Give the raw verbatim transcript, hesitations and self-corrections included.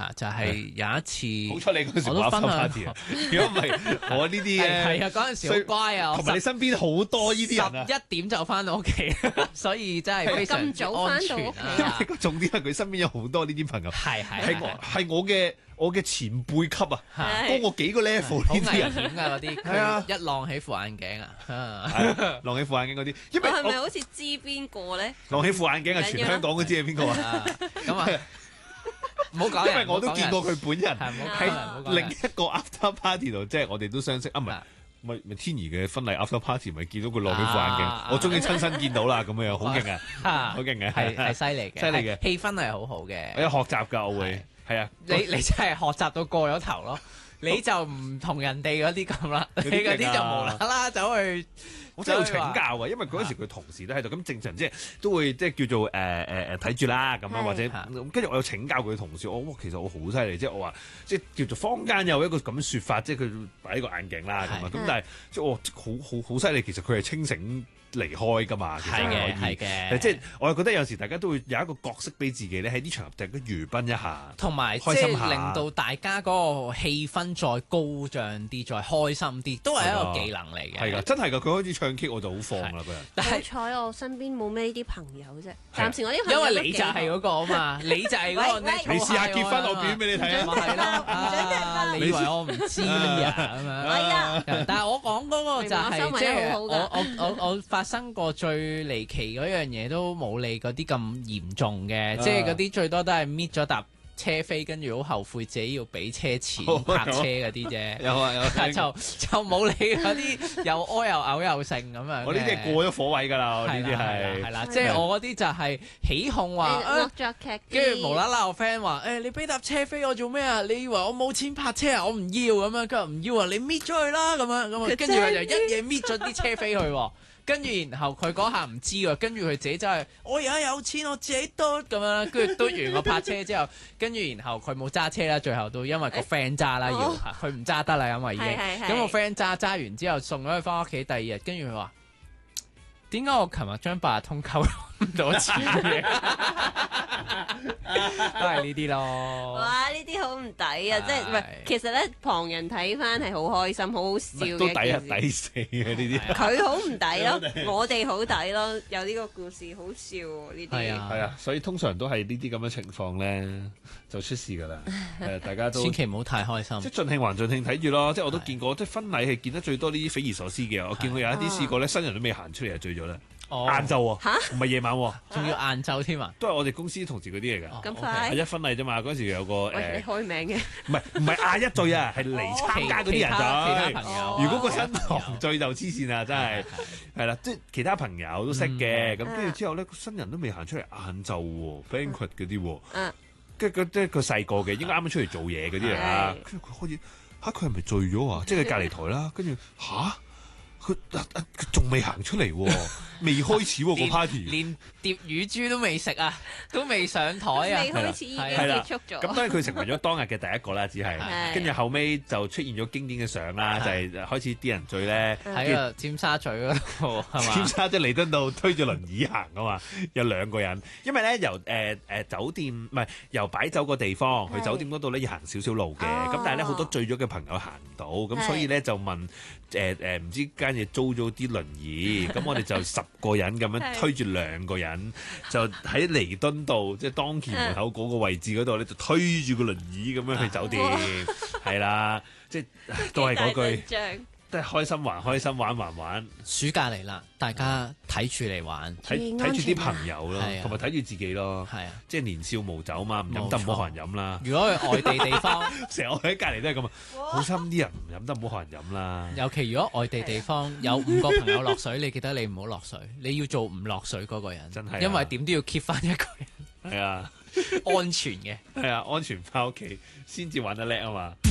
㗎，就係有一次， 好彩你嗰時冇 after party 啊！如果唔係我呢啲咧， 係啊，嗰陣時好乖啊， 同埋你身邊好多呢啲人啊， 十一點就翻到屋企，所以真係非常之安全啊！ 因為個重點係佢身邊有好多呢啲朋友， 係係係我係我嘅我嘅前輩級啊，高我幾個 level 好危呢啲人。 險㗎嗰啲， 係啊佢一浪起副眼鏡啊， 係浪起副眼鏡嗰啲，因為我係咪我好似知邊個咧？ 浪起副眼鏡係全香港都知係邊個啊？ 啊咁啊，唔好講人， 因為我都見過佢本人係唔好講喺人，唔好講人另一個 after party 度，即係我哋都相識啊，唔係啊。 咪咪天怡嘅婚禮 after party 咪見到佢落起副眼啊鏡，我終於親身見到啦，咁樣好勁啊， 啊好勁嘅， 係係犀利嘅， 犀利嘅係氣氛係好好嘅。 我有學習㗎，我會係啊， 你你真係學習到過咗頭咯，你就唔同人哋嗰啲咁啦，你嗰啲勁啊嗰啲就無啦啦走去， 我真係要請教啊，因為嗰陣時佢同事都喺度，咁正常即係都會即係叫做誒誒誒睇住啦咁樣， 係或者係跟住我有請教佢同事，我哇其實我好犀利，即係我話即係叫做坊間有一個咁説法，即係佢擺個眼鏡啦咁啊，咁係但係即係我好好好犀利，其實佢係清醒離開㗎嘛，其實係嘅可以係嘅， 即係我係覺得有時大家都會有一個角色俾自己咧，喺啲場合突然間娛賓一下。 同埋即開心下係令到大家嗰個氣氛再高漲啲，再開心啲，都係一個技能嚟嘅。 係㗎，真係㗎，佢開始唱 K 我就好放啦，佢人。 但係好彩我身邊冇咩呢啲朋友啫，暫時我啲朋因友為你就係嗰個啊嘛，你就係嗰個喂喂 natural 你試下 high 結婚，我啊嘛表演俾你睇啊！ 咪係咯， 唔准聽啊翻你以為我唔知啊咁樣？ 係啊， 但係我講嗰個就係、 明白我收埋即係得好好㗎我我我我發生過最離奇嗰樣嘢都冇你嗰啲咁嚴重嘅，即係嗰啲最多都係搣咗沓車飛，跟住好後悔自己要俾車錢好泊車嗰啲啫。 有啊有啊， 就就冇你嗰啲又屙又嘔又剩咁樣嘅。 我呢啲係過咗火位㗎啦，我呢啲係啦係啦係係啦，即係我嗰啲就係起控話啊惡作劇， 跟住無啦啦，我 friend 話：誒、你俾搭車飛我做咩啊？你以為我冇錢泊車啊？我唔要咁樣，佢話唔要啊！你搣咗佢啦咁樣咁啊， 佢跟住佢就真一嘢搣咗啲車飛去喎。跟住然後佢嗰下唔知喎，跟住佢自己真係我而家有錢，我自己嘟咁樣，跟住嘟完我泊車之後，跟住然後佢冇揸車啦，最後都因為個 friend 揸啦要， 哦佢唔揸得啦，因為已經係係係咁個 friend 揸揸完之後送咗佢翻屋企，第二日跟住佢話：點解我琴日將八達通扣唔到錢嘅？都係呢啲咯。 哇！呢啲好唔抵啊，即係唔係？其實咧，旁人睇翻係好開心、好好笑嘅都抵啊一件事。 抵死嘅呢啲。 佢好唔抵咯，我哋好抵咯，有呢個故事好笑喎呢啲。 係啊係啊，所以通常都係呢啲咁嘅情況咧，就出事㗎啦。誒，大家都千祈唔好太開心即。係盡興還盡興睇住咯。即係我都見過，即係婚禮係見得最多呢啲匪夷所思嘅。我見過有一啲試過咧，新人都未行出嚟就醉咗啦。 哦晏晝喎， 嚇唔係夜晚喎， 仲要晏晝添啊！ 都係我哋公司同事嗰啲嚟㗎。 咁 OK 快係一婚禮啫嘛，嗰陣時有個喂，你誒， 開名嘅， 唔係唔係嗌一醉啊，係嚟參加嗰啲其他其他人朋友。 哦如果個新郎醉就黐線啦，真係係啦，即係其他朋友都識嘅，咁跟住之後咧，個新人都未行出嚟，晏晝喎，banquet 嗰啲喎， 嗯， 跟住即係佢細個嘅，應該啱啱出嚟做嘢嗰啲嚟啦，跟住佢開始嚇佢係咪醉咗啊？即係佢隔離台啦，跟住吓，佢啊啊佢仲未行出嚟喎，未開始喎個 party。 連碟乳豬都未食啊，都未上台啊未！開始已經係啦結束咗。 咁當然佢成為咗當日嘅第一個啦，只係係跟住後尾就出現咗經典嘅相啦，就係開始啲人醉咧， 喺個尖沙咀嗰度係尖嘛？ 沙咀彌敦道推住輪椅行啊嘛，有兩個人，因為咧由誒誒、呃呃、酒店唔係由擺酒個地方去係酒店嗰度咧要行少少路嘅，咁、 哦但係咧好多醉咗嘅朋友行唔到，咁所以咧就問誒誒唔知間嘢租咗啲輪椅，咁我哋就十個人咁樣係推住兩個人，就喺彌敦道即係當期門口嗰個位置嗰度咧就推住個輪椅咁樣去酒店，係啦，即係都係嗰句， 幾大陣仗即係開心還開心，玩還玩。 暑假嚟啦，大家睇住嚟玩， 睇睇住啲朋友咯係啊， 同埋睇住自己咯， 係啊。 即係年少無酒嘛，唔飲得唔好學人飲啦。 如果去外地地方， 成日我喺隔離都係咁啊，好心啲人唔飲得唔好學人飲啦。 尤其如果外地地方有五個朋友落水，你記得你唔好落水，你要做唔落水嗰個人， 真係啊因為點都要 keep 翻一個人係啊， 安全嘅。 係啊，安全翻屋企先至玩得叻啊嘛。